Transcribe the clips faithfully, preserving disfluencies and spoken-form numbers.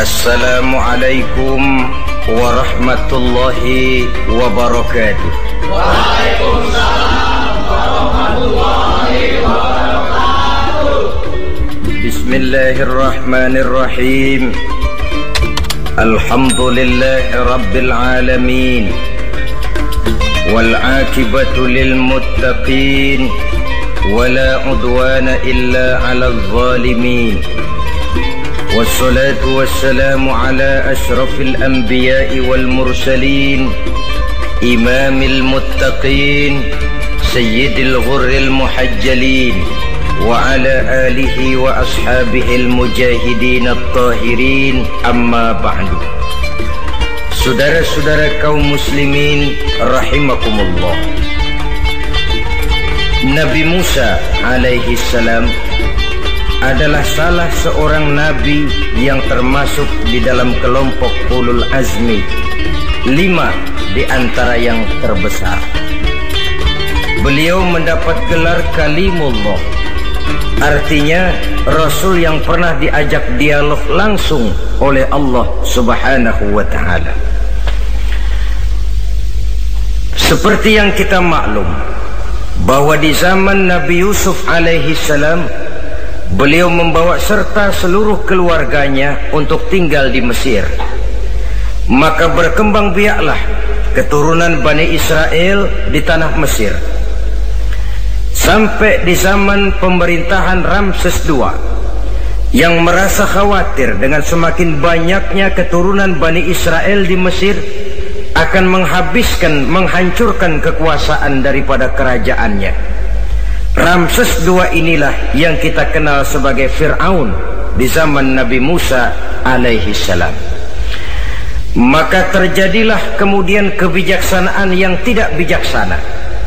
Assalamualaikum warahmatullahi wabarakatuh. Waalaikumsalam warahmatullahi wabarakatuh. Bismillahirrahmanirrahim. Alhamdulillahi rabbil alamin. Wal akibatu lil muttaqin. Wala udwana illa 'alal zalimin. Wassalatu wassalamu ala ashrafil anbiya'i wal mursalin, imamil muttaqin, sayyidil ghurril muhajjalin, wa ala alihi wa ashabihil mujahidin at-tahirin. Amma ba'du. Saudara-saudara kaum muslimin rahimakumullah, Nabi Musa alaihi salam adalah salah seorang nabi yang termasuk di dalam kelompok ulul azmi, lima di antara yang terbesar. Beliau mendapat gelar kalimullah, artinya rasul yang pernah diajak dialog langsung oleh Allah subhanahu wa ta'ala. Seperti yang kita maklum bahwa di zaman Nabi Yusuf alaihi salam, beliau membawa serta seluruh keluarganya untuk tinggal di Mesir. Maka berkembang biaklah keturunan Bani Israel di tanah Mesir. Sampai di zaman pemerintahan Ramses kedua, yang merasa khawatir dengan semakin banyaknya keturunan Bani Israel di Mesir akan menghabiskan, menghancurkan kekuasaan daripada kerajaannya. Ramses kedua inilah yang kita kenal sebagai Fir'aun di zaman Nabi Musa alaihi salam. Maka terjadilah kemudian kebijaksanaan yang tidak bijaksana.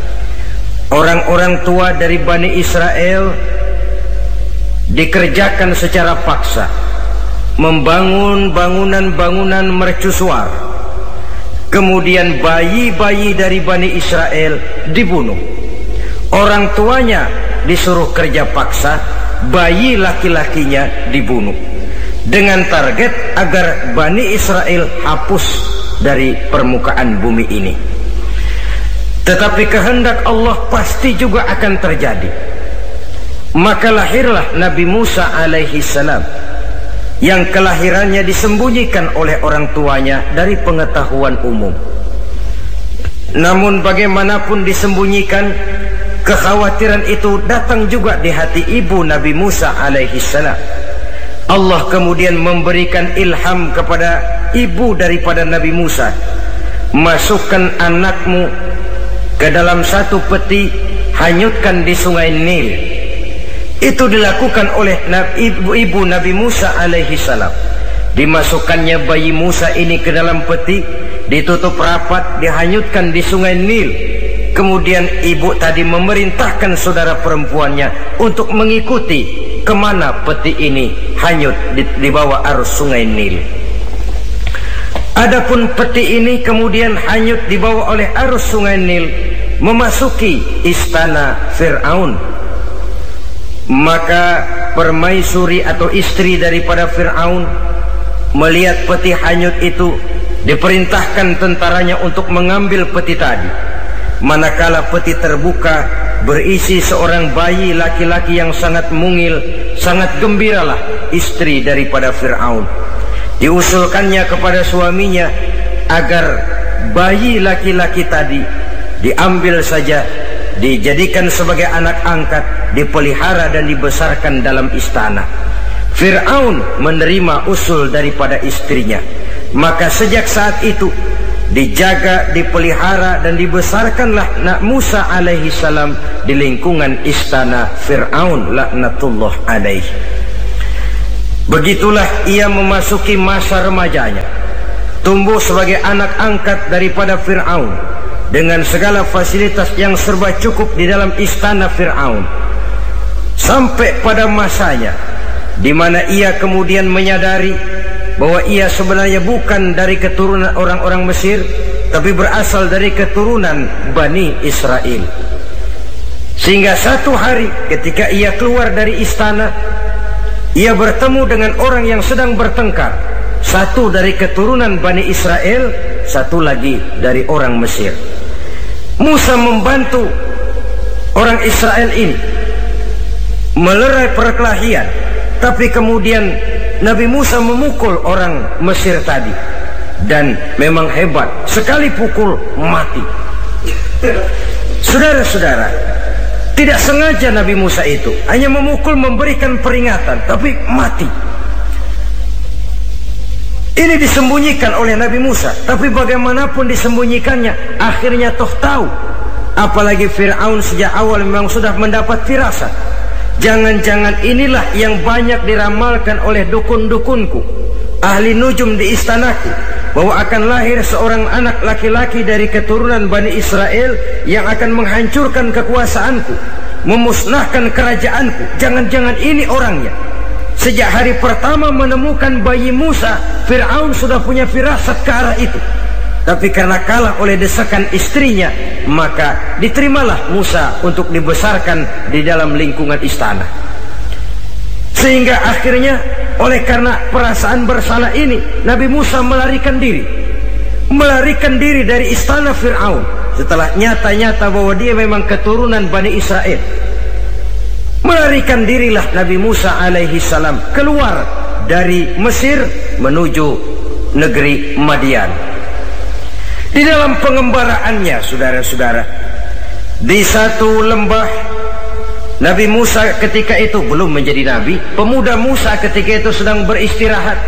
Orang-orang tua dari Bani Israel dikerjakan secara paksa, membangun bangunan-bangunan mercusuar. Kemudian bayi-bayi dari Bani Israel dibunuh. Orang tuanya disuruh kerja paksa, bayi laki-lakinya dibunuh, dengan target agar Bani Israel hapus dari permukaan bumi ini. Tetapi kehendak Allah pasti juga akan terjadi. Maka lahirlah Nabi Musa alaihi salam, yang kelahirannya disembunyikan oleh orang tuanya dari pengetahuan umum. Namun bagaimanapun disembunyikan, kekhawatiran itu datang juga di hati ibu Nabi Musa alaihi salam. Allah kemudian memberikan ilham kepada ibu daripada Nabi Musa, masukkan anakmu ke dalam satu peti, hanyutkan di sungai Nil. Itu dilakukan oleh ibu-ibu Nabi Musa alaihi salam. Dimasukkannya bayi Musa ini ke dalam peti, ditutup rapat, dihanyutkan di sungai Nil. Kemudian ibu tadi memerintahkan saudara perempuannya untuk mengikuti kemana peti ini hanyut di, di bawah arus sungai Nil. Adapun peti ini kemudian hanyut dibawa oleh arus sungai Nil, memasuki istana Fir'aun. Maka permaisuri atau istri daripada Fir'aun melihat peti hanyut itu, diperintahkan tentaranya untuk mengambil peti tadi. Manakala peti terbuka, berisi seorang bayi laki-laki yang sangat mungil, sangat gembiralah istri daripada Fir'aun. Diusulkannya kepada suaminya agar bayi laki-laki tadi diambil saja, dijadikan sebagai anak angkat, dipelihara dan dibesarkan dalam istana. Fir'aun menerima usul daripada istrinya. Maka sejak saat itu dijaga, dipelihara dan dibesarkanlah Nabi Musa alaihi salam di lingkungan istana Fir'aun laknatullah alaihi. Begitulah ia memasuki masa remajanya, tumbuh sebagai anak angkat daripada Fir'aun dengan segala fasilitas yang serba cukup di dalam istana Fir'aun, sampai pada masanya di mana ia kemudian menyadari bahwa ia sebenarnya bukan dari keturunan orang-orang Mesir, tapi berasal dari keturunan Bani Israel. Sehingga satu hari ketika ia keluar dari istana, ia bertemu dengan orang yang sedang bertengkar Satu dari keturunan Bani Israel, satu lagi dari orang Mesir. Musa membantu orang Israel ini melerai perkelahian, tapi kemudian Nabi Musa memukul orang Mesir tadi, dan memang hebat, sekali pukul mati. Saudara-saudara, tidak sengaja Nabi Musa itu hanya memukul, memberikan peringatan, tapi mati. Ini disembunyikan oleh Nabi Musa, tapi bagaimanapun disembunyikannya, akhirnya toh tahu. Apalagi Fir'aun sejak awal memang sudah mendapat firasat. Jangan-jangan inilah yang banyak diramalkan oleh dukun-dukunku, ahli nujum di istanaku, bahwa akan lahir seorang anak laki-laki dari keturunan Bani Israel yang akan menghancurkan kekuasaanku, memusnahkan kerajaanku. Jangan-jangan ini orangnya. Sejak hari pertama menemukan bayi Musa, Fir'aun sudah punya firasat ke arah itu. Tapi karena kalah oleh desakan istrinya, maka diterimalah Musa untuk dibesarkan di dalam lingkungan istana. Sehingga akhirnya oleh karena perasaan bersalah ini, Nabi Musa melarikan diri. Melarikan diri dari istana Fir'aun setelah nyata-nyata bahwa dia memang keturunan Bani Israel. Melarikan dirilah Nabi Musa alaihi salam keluar dari Mesir menuju negeri Madian. Di dalam pengembaraannya, saudara-saudara, di satu lembah, Nabi Musa ketika itu belum menjadi nabi. Pemuda Musa ketika itu sedang beristirahat.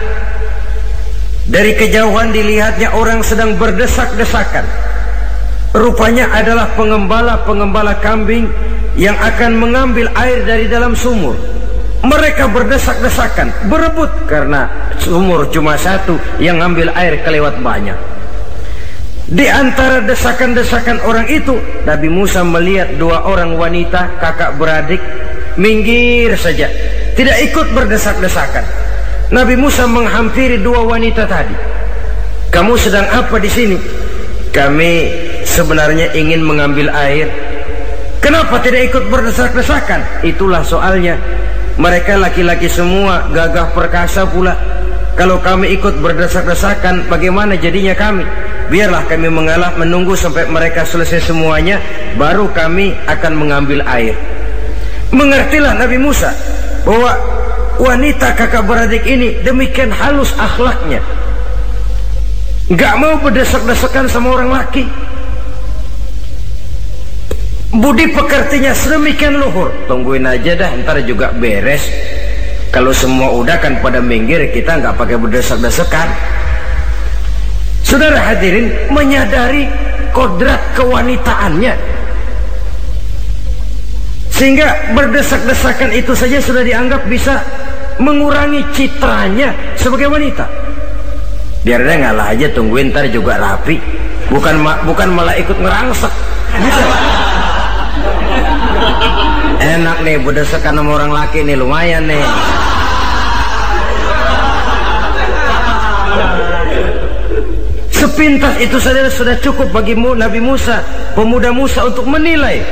Dari kejauhan dilihatnya orang sedang berdesak-desakan. Rupanya adalah pengembala-pengembala kambing yang akan mengambil air dari dalam sumur. Mereka berdesak-desakan, berebut karena sumur cuma satu, yang ngambil air kelewat banyak. Di antara desakan-desakan orang itu, Nabi Musa melihat dua orang wanita kakak beradik minggir saja, tidak ikut berdesak-desakan. Nabi Musa menghampiri dua wanita tadi. Kamu sedang apa di sini? Kami sebenarnya ingin mengambil air. Kenapa tidak ikut berdesak-desakan? Itulah soalnya. Mereka laki-laki semua, gagah perkasa pula. Kalau kami ikut berdesak-desakan, bagaimana jadinya kami? Biarlah kami mengalah menunggu sampai mereka selesai semuanya, baru kami akan mengambil air. Mengertilah Nabi Musa bahwa wanita kakak beradik ini demikian halus akhlaknya, gak mau berdesak-desakan sama orang laki. Budi pekertinya sedemikian luhur. Tungguin aja dah, ntar juga beres. Kalau semua udah kan pada minggir, kita nggak pakai berdesak-desakan. Saudara hadirin, menyadari kodrat kewanitaannya, sehingga berdesak-desakan itu saja sudah dianggap bisa mengurangi citranya sebagai wanita. Biar dia ngalah aja, tungguin ntar juga rapi. Bukan ma bukan malah ikut ngerangsek gitu. Enak nih berdesakan sama orang laki nih, lumayan nih. Sepintas itu saja sudah cukup bagi Nabi Musa, pemuda Musa, untuk menilai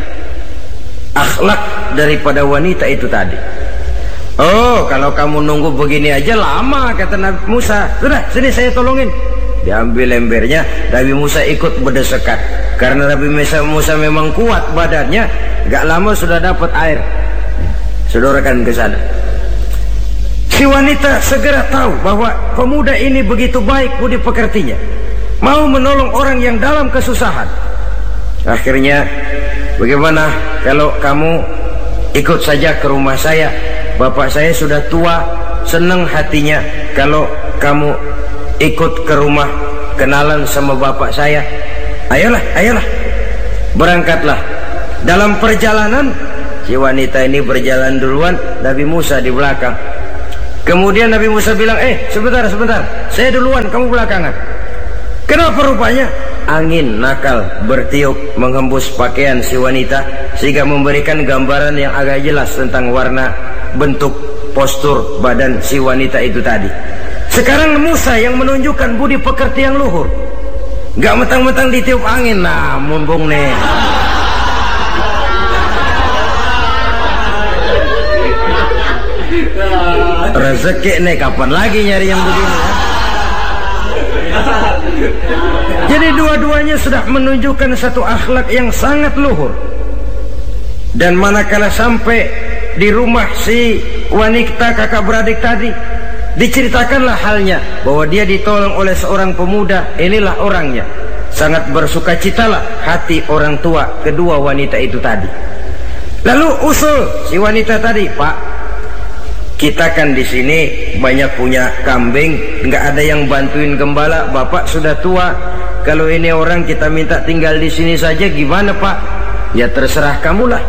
akhlak daripada wanita itu tadi. Oh, kalau kamu nunggu begini aja lama, kata Nabi Musa. Sudah, sini saya tolongin. Diambil embernya, Nabi Musa ikut berdesakan. Karena Nabi Musa memang kuat badannya, gak lama sudah dapat air. Sodorakan ke sana. Si wanita segera tahu bahwa pemuda ini begitu baik budi pekertinya, mau menolong orang yang dalam kesusahan. Akhirnya, bagaimana kalau kamu ikut saja ke rumah saya? Bapak saya sudah tua, senang hatinya kalau kamu ikut ke rumah, kenalan sama bapak saya. Ayolah, ayolah, berangkatlah. Dalam perjalanan, si wanita ini berjalan duluan, Nabi Musa di belakang. Kemudian Nabi Musa bilang, eh sebentar, sebentar, saya duluan, kamu belakangan. Kenapa? Rupanya angin nakal bertiup menghembus pakaian si wanita, sehingga memberikan gambaran yang agak jelas tentang warna, bentuk, postur badan si wanita itu tadi. Sekarang Musa yang menunjukkan budi pekerti yang luhur, gak mentang-mentang ditiup angin, nah mumpung nih. Rezeki nih kapan lagi nyari yang begini ya? Jadi dua-duanya sudah menunjukkan satu akhlak yang sangat luhur. Dan manakala sampai di rumah si wanita kakak beradik tadi, diceritakanlah halnya bahwa dia ditolong oleh seorang pemuda. Inilah orangnya. Sangat bersukacitalah hati orang tua kedua wanita itu tadi. Lalu usul si wanita tadi, Pak, kita kan di sini banyak punya kambing, nggak ada yang bantuin gembala. Bapak sudah tua. Kalau ini orang kita minta tinggal di sini saja, gimana Pak? Ya terserah kamulah.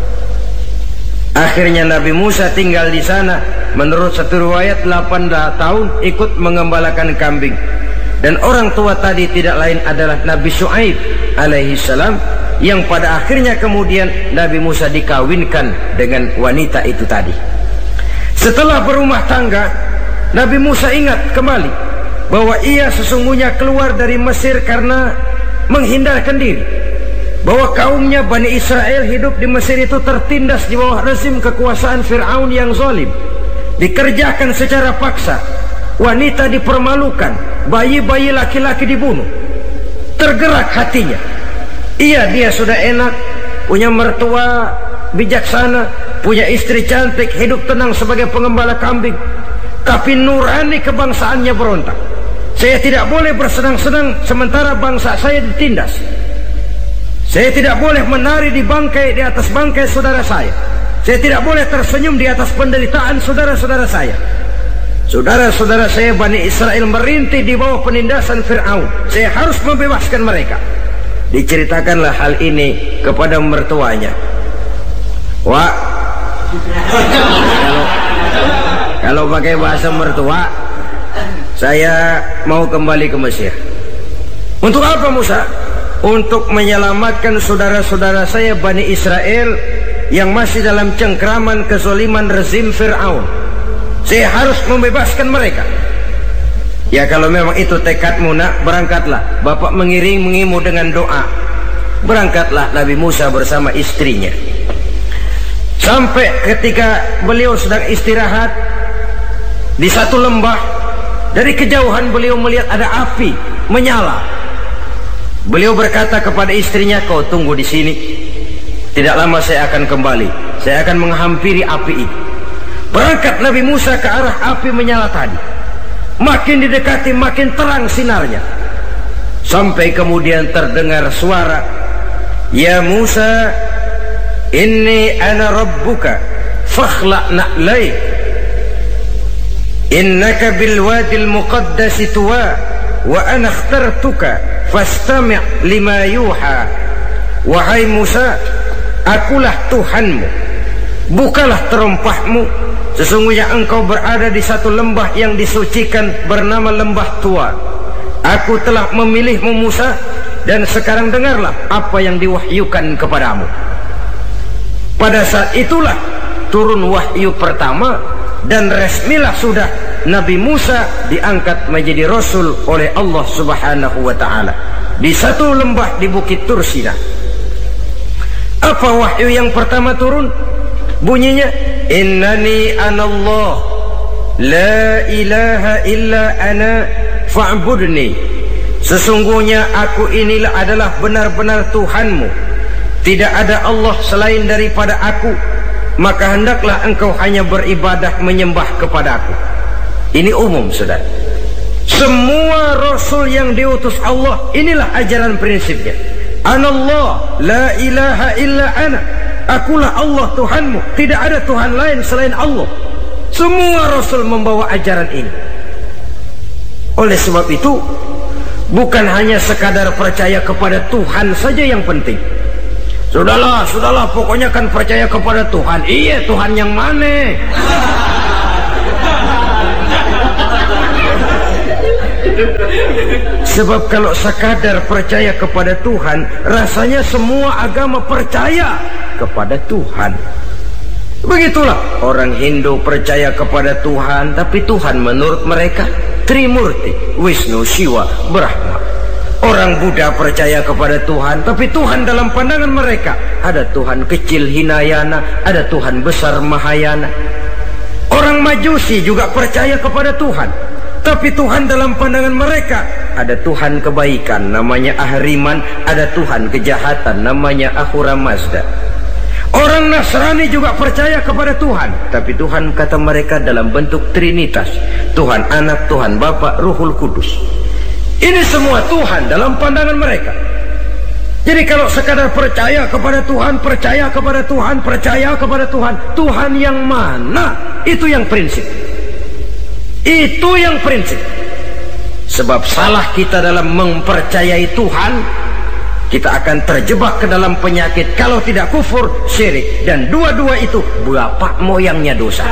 Akhirnya Nabi Musa tinggal di sana. Menurut satu riwayat delapan tahun ikut mengembalakan kambing. Dan orang tua tadi tidak lain adalah Nabi Syuaib alaihi salam, yang pada akhirnya kemudian Nabi Musa dikawinkan dengan wanita itu tadi. Setelah berumah tangga, Nabi Musa ingat kembali bahwa ia sesungguhnya keluar dari Mesir karena menghindarkan diri, bahwa kaumnya Bani Israel hidup di Mesir itu tertindas di bawah rezim kekuasaan Fir'aun yang zalim. Dikerjakan secara paksa, wanita dipermalukan, bayi-bayi laki-laki dibunuh. Tergerak hatinya. Iya, dia sudah enak, punya mertua bijaksana, punya istri cantik, hidup tenang sebagai pengembala kambing. Tapi nurani kebangsaannya berontak. Saya tidak boleh bersenang-senang sementara bangsa saya ditindas. Saya tidak boleh menari di bangkai, di atas bangkai saudara saya. Saya tidak boleh tersenyum di atas penderitaan saudara-saudara saya. Saudara-saudara saya Bani Israel merintih di bawah penindasan Fir'aun. Saya harus membebaskan mereka. Diceritakanlah hal ini kepada mertuanya. Wah, kalau, kalau pakai bahasa mertua, saya mau kembali ke Mesir. Untuk apa Musa? Untuk menyelamatkan saudara-saudara saya Bani Israel yang masih dalam cengkraman kezaliman rezim Fir'aun. Saya harus membebaskan mereka. Ya kalau memang itu tekadmu nak, berangkatlah. Bapak mengiring-mengimu dengan doa. Berangkatlah Nabi Musa bersama istrinya. Sampai ketika beliau sedang istirahat di satu lembah, dari kejauhan beliau melihat ada api menyala. Beliau berkata kepada istrinya, kau tunggu di sini. Tidak lama saya akan kembali. Saya akan menghampiri api itu. Berangkat Nabi Musa ke arah api menyala tadi. Makin didekati makin terang sinarnya. Sampai kemudian terdengar suara, ya Musa, inni ana rabbuka fakhla' na'laik innaka bil wadil muqaddasi tuwa wa ana ikhtartuka fastami' lima yuha. Wahai Musa, akulah Tuhanmu, bukalah terompahmu. Sesungguhnya engkau berada di satu lembah yang disucikan bernama lembah tua. Aku telah memilihmu Musa, dan sekarang dengarlah apa yang diwahyukan kepadamu. Pada saat itulah turun wahyu pertama, dan resmilah sudah Nabi Musa diangkat menjadi Rasul oleh Allah Subhanahu wa ta'ala di satu lembah di Bukit Tursina. Apa wahyu yang pertama turun? Bunyinya, innani anallah la ilaha illa ana fa'budni. Sesungguhnya aku inilah adalah benar-benar Tuhanmu, tidak ada Allah selain daripada aku, maka hendaklah engkau hanya beribadah menyembah kepada aku. Ini umum saudara. Semua Rasul yang diutus Allah, inilah ajaran prinsipnya. Anallah la ilaha illa ana, akulah Allah Tuhanmu, tidak ada Tuhan lain selain Allah. Semua Rasul membawa ajaran ini. Oleh sebab itu, bukan hanya sekadar percaya kepada Tuhan saja yang penting. Sudahlah, sudahlah, pokoknya kan percaya kepada Tuhan. Iya, Tuhan yang mana? Sebab kalau sekadar percaya kepada Tuhan, rasanya semua agama percaya kepada Tuhan. Begitulah orang Hindu percaya kepada Tuhan, tapi Tuhan menurut mereka Trimurti, Wisnu, Shiva, Brahma. Orang Buddha percaya kepada Tuhan, tapi Tuhan dalam pandangan mereka ada Tuhan kecil Hinayana, ada Tuhan besar Mahayana. Orang Orang Majusi juga percaya kepada Tuhan, tapi Tuhan dalam pandangan mereka ada Tuhan kebaikan namanya Ahriman, ada Tuhan kejahatan namanya Ahura Mazda. Orang Nasrani juga percaya kepada Tuhan, tapi Tuhan kata mereka dalam bentuk Trinitas, Tuhan Anak, Tuhan Bapa, Ruhul Kudus. Ini semua Tuhan dalam pandangan mereka. Jadi kalau sekadar percaya kepada Tuhan, percaya kepada Tuhan, percaya kepada Tuhan, Tuhan yang mana? Itu yang prinsip. Itu yang prinsip. Sebab salah kita dalam mempercayai Tuhan, kita akan terjebak ke dalam penyakit. Kalau tidak kufur, syirik. Dan dua-dua itu bapak moyangnya dosa.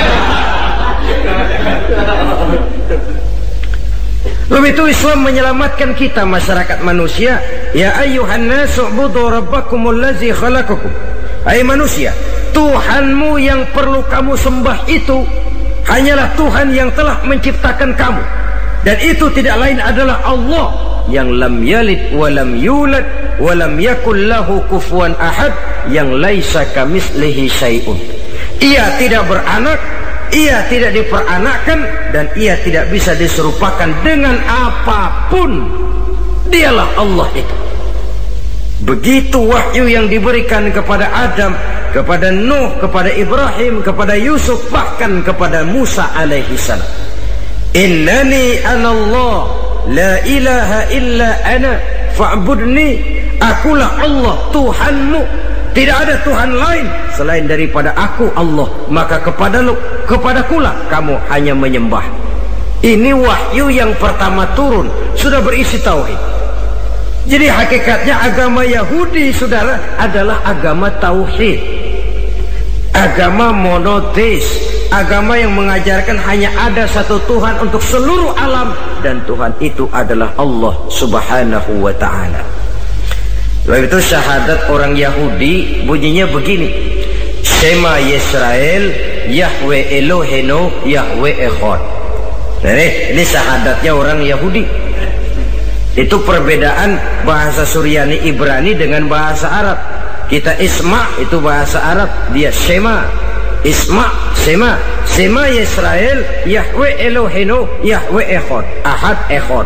Sebab itu Islam menyelamatkan kita masyarakat manusia. Ya ayyuhan nasu ubudu rabbakumul ladzi khalaqakum. Hai manusia, Tuhanmu yang perlu kamu sembah itu hanyalah Tuhan yang telah menciptakan kamu. Dan itu tidak lain adalah Allah yang lam yalid wa lam yulad wa lam yakul lahu kufuwan ahad, yang laisa kamitslihi syai'un. Ia tidak beranak, ia tidak diperanakkan, dan ia tidak bisa diserupakan dengan apapun. Dialah Allah itu. Begitu wahyu yang diberikan kepada Adam, kepada Nuh, kepada Ibrahim, kepada Yusuf, bahkan kepada Musa alaihi salam. Innani anallah la ilaha illa ana fa'budni. Akulah Allah Tuhanmu, tidak ada Tuhan lain selain daripada aku Allah, maka kepada lu, kepadakulah kamu hanya menyembah. Ini wahyu yang pertama turun, sudah berisi tauhid. Jadi hakikatnya agama Yahudi, saudara, adalah agama tauhid, agama monoteis, agama yang mengajarkan hanya ada satu Tuhan untuk seluruh alam, dan Tuhan itu adalah Allah subhanahu wa ta'ala. Sebab itu syahadat orang Yahudi bunyinya begini: Shema Yisrael Yahweh Elohenu Yahweh Echad. Nah, ini, ini syahadatnya orang Yahudi. Itu perbedaan bahasa Suryani Ibrani dengan bahasa Arab. Kita Isma itu bahasa Arab, dia Shema. Isma, Shema, Shema Yisrael Yahweh Elohenu Yahweh Echad. Ahad Echad.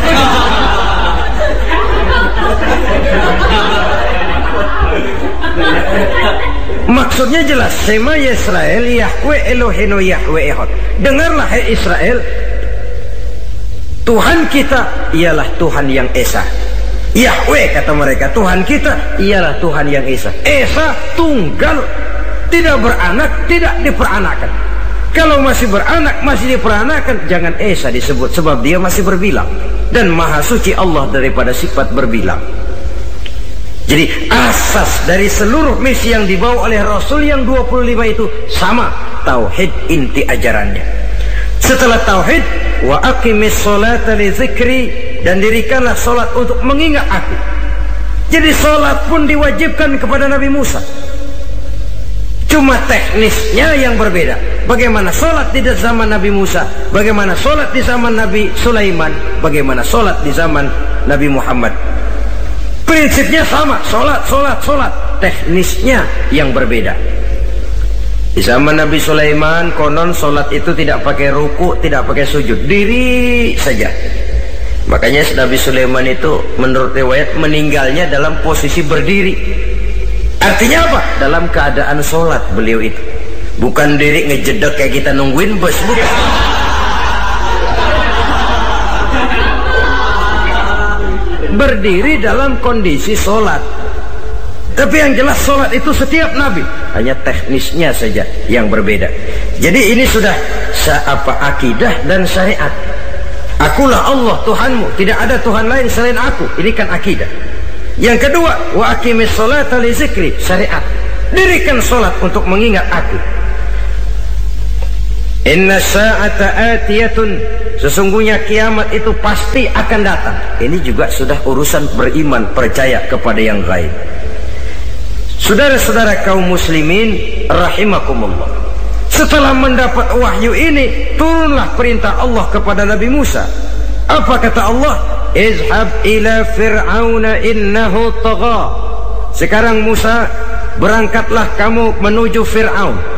Maksudnya jelas, Shema Yisrael Yahweh Elohenu Yahweh Echad. Dengarlah hai Israel, Tuhan kita ialah Tuhan yang Esa. Yahweh kata mereka, Tuhan kita ialah Tuhan yang Esa. Esa tunggal, tidak beranak, tidak diperanakan. Kalau masih beranak, masih diperanakan, jangan Esa disebut, sebab dia masih berbilang. Dan maha suci Allah daripada sifat berbilang. Jadi asas dari seluruh misi yang dibawa oleh Rasul yang dua puluh lima itu sama, tauhid inti ajarannya. Setelah tauhid, wa aqimis sholata li dzikri, dan dirikanlah solat untuk mengingat aku. Jadi solat pun diwajibkan kepada Nabi Musa. Cuma teknisnya yang berbeda. Bagaimana solat di zaman Nabi Musa, bagaimana solat di zaman Nabi Sulaiman, bagaimana solat di zaman Nabi Muhammad. Prinsipnya sama, solat, solat, solat. Teknisnya yang berbeda. Di zaman Nabi Sulaiman, konon solat itu tidak pakai ruku, tidak pakai sujud, diri saja. Makanya Nabi Sulaiman itu menurut riwayat meninggalnya dalam posisi berdiri. Artinya apa? Dalam keadaan solat beliau itu. Bukan diri ngejedek kayak kita nungguin bus, bukan. Berdiri dalam kondisi solat. Tapi yang jelas solat itu setiap Nabi, hanya teknisnya saja yang berbeda. Jadi ini sudah apa akidah dan syariat. Akulah Allah Tuhanmu, tidak ada Tuhan lain selain aku. Ini kan akidah. Yang kedua, wa aqimis sholata li dzikri, syariat. Dirikan solat untuk mengingat aku. Inna sa'ata atiyatun, sesungguhnya kiamat itu pasti akan datang. Ini juga sudah urusan beriman, percaya kepada yang gaib. Saudara-saudara kaum muslimin rahimakumullah, setelah mendapat wahyu ini, turunlah perintah Allah kepada Nabi Musa. Apa kata Allah? Izhab ila fir'auna innahu tagha. Sekarang Musa, berangkatlah kamu menuju Fir'aun.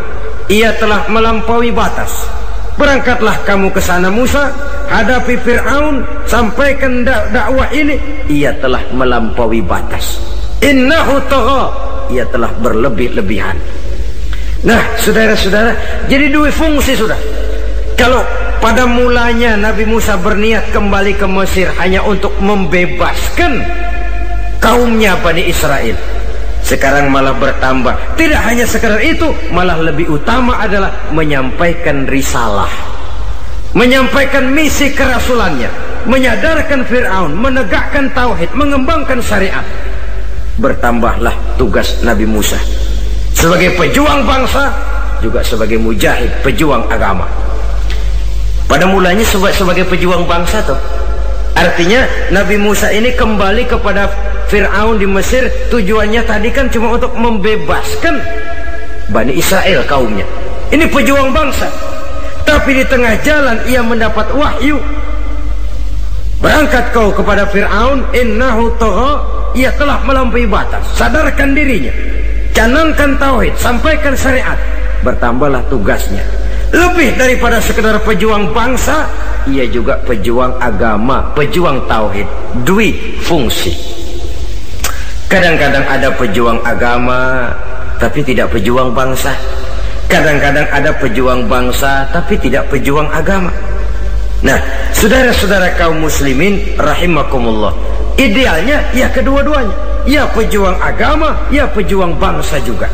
ia telah melampaui batas. Berangkatlah kamu ke sana Musa, hadapi Fir'aun, sampaikan dak dakwah ini. Ia telah melampaui batas. Innahu tagha, ia telah berlebih-lebihan. Nah, saudara-saudara, jadi dua fungsi sudah. Kalau pada mulanya Nabi Musa berniat kembali ke Mesir hanya untuk membebaskan kaumnya Bani Israel, sekarang malah bertambah. Tidak hanya sekadar itu, malah lebih utama adalah menyampaikan risalah, menyampaikan misi kerasulannya, menyadarkan Fir'aun, menegakkan tauhid, mengembangkan syariat. Bertambahlah tugas Nabi Musa sebagai pejuang bangsa, juga sebagai mujahid, pejuang agama. Pada mulanya sebagai pejuang bangsa tuh, artinya Nabi Musa ini kembali kepada Fir'aun di Mesir, tujuannya tadi kan cuma untuk membebaskan Bani Israel kaumnya. Ini pejuang bangsa. Tapi di tengah jalan ia mendapat wahyu. Berangkat kau kepada Fir'aun, innahu tagha, ia telah melampaui batas. Sadarkan dirinya, canangkan tauhid, sampaikan syariat. Bertambahlah tugasnya. Lebih daripada sekedar pejuang bangsa, ia juga pejuang agama, pejuang tauhid. Dwi fungsi. Kadang-kadang ada pejuang agama tapi tidak pejuang bangsa. Kadang-kadang ada pejuang bangsa tapi tidak pejuang agama. Nah, saudara-saudara kaum muslimin rahimakumullah, idealnya ya kedua-duanya, ya pejuang agama, ya pejuang bangsa juga.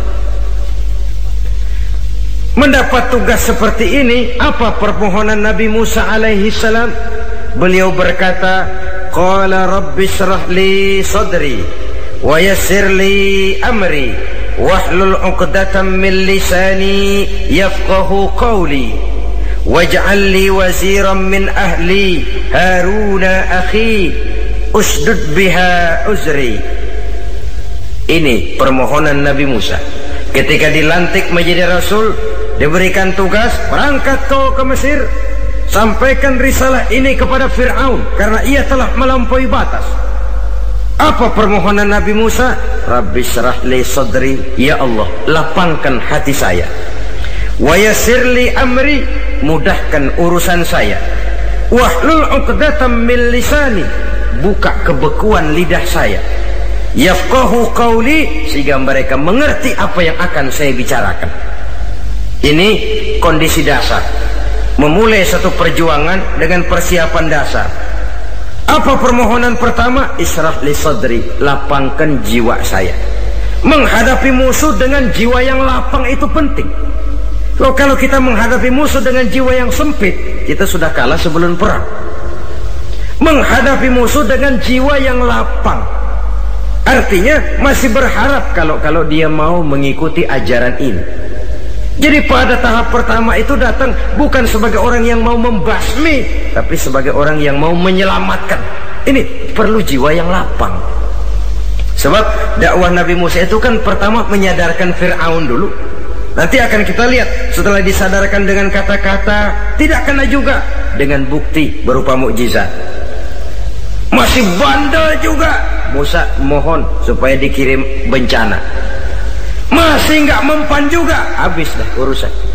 Mendapat tugas seperti ini, apa permohonan Nabi Musa alaihi salam? Beliau berkata, qala rabbi shrah li sadri wa yassir li amri wahlul 'uqdatam min lisani yafqahu qawli waj'al li waziran min ahli Haruna akhi usdud biha uzri. Ini permohonan Nabi Musa ketika dilantik menjadi rasul, diberikan tugas, berangkat kau ke Mesir, sampaikan risalah ini kepada Fir'aun karena ia telah melampaui batas. Apa permohonan Nabi Musa? Rabbi syrah li sadri, ya Allah lapangkan hati saya. Wa yassir li amri, mudahkan urusan saya. Wahlul 'uqdatam min lisani, buka kebekuan lidah saya. Yafqahu qawli, sehingga mereka mengerti apa yang akan saya bicarakan. Ini kondisi dasar. Memulai satu perjuangan dengan persiapan dasar. Apa permohonan pertama? Israh li sadri, lapangkan jiwa saya. Menghadapi musuh dengan jiwa yang lapang itu penting. Loh, kalau kita menghadapi musuh dengan jiwa yang sempit, kita sudah kalah sebelum perang. Menghadapi musuh dengan jiwa yang lapang, artinya masih berharap kalau kalau dia mau mengikuti ajaran ini. Jadi pada tahap pertama itu datang bukan sebagai orang yang mau membasmi, tapi sebagai orang yang mau menyelamatkan. Ini perlu jiwa yang lapang. Sebab dakwah Nabi Musa itu kan pertama menyadarkan Fir'aun dulu. Nanti akan kita lihat setelah disadarkan dengan kata-kata, tidak kena juga dengan bukti berupa mukjizat. Masih bandel juga, Musa mohon supaya dikirim bencana. Masih nggak mempan juga, habis dah urusan.